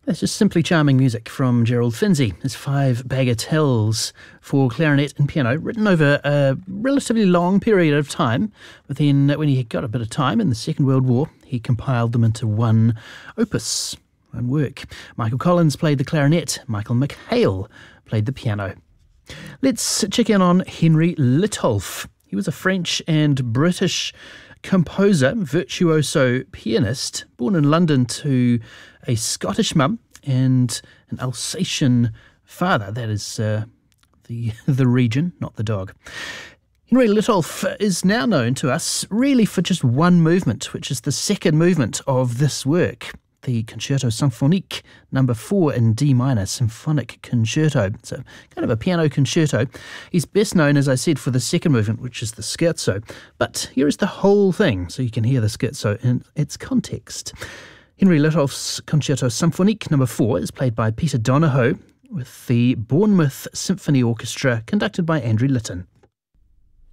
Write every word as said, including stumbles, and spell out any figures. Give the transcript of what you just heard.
That's just simply charming music from Gerald Finzi. His five bagatelles for clarinet and piano, written over a relatively long period of time. But then when he got a bit of time in the Second World War, he compiled them into one opus, one work. Michael Collins played the clarinet. Michael McHale played the piano. Let's check in on Henry Litolff. He was a French and British composer, virtuoso pianist, born in London to a Scottish mum and an Alsatian father. That is uh, the the region, not the dog. Henry Litolff is now known to us really for just one movement, which is the second movement of this work, the Concerto Symphonique number four in D minor, symphonic concerto. So kind of a piano concerto. He's best known, as I said, for the second movement, which is the scherzo. But here is the whole thing, so you can hear the scherzo in its context. Henry Litolff's Concerto Symphonique number four is played by Peter Donohoe with the Bournemouth Symphony Orchestra, conducted by Andrew Litton.